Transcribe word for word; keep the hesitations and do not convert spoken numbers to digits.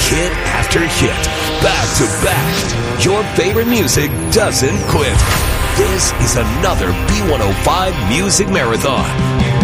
hit after hit, back to back. Your favorite music doesn't quit. This is another B one oh five Music Marathon.